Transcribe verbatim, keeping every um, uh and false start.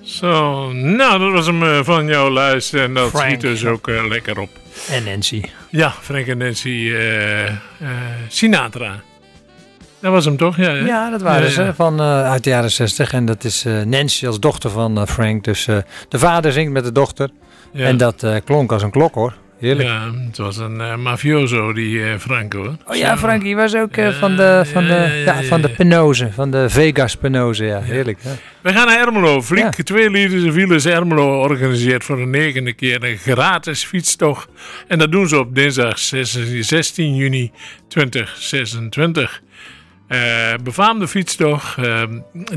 Zo, nou, dat was hem uh, van jouw lijst. En dat Frank. schiet dus ook uh, lekker op. En Nancy. Ja, Frank en Nancy uh, uh, Sinatra. Dat was hem toch? Ja, hè? Ja, dat waren ja, ze ja. van, uh, uit de jaren zestig. En dat is uh, Nancy als dochter van uh, Frank. Dus uh, de vader zingt met de dochter. Ja. En dat uh, klonk als een klok, hoor. Heerlijk. Ja, het was een uh, mafioso, die uh, Frank, hoor. Oh ja, Zo. Frankie was ook uh, Ja, van de, van ja, de, ja, ja, ja, van de ja. Penoze. Van de Vegas Penoze, ja. Heerlijk. Ja. We gaan naar Ermelo. Flink Ja. twee Lieders Wielers Ermelo organiseert voor de negende keer een gratis fietstocht. En dat doen ze op dinsdag zestien juni tweeduizend zesentwintig. Uh, befaamde fietstocht. Uh,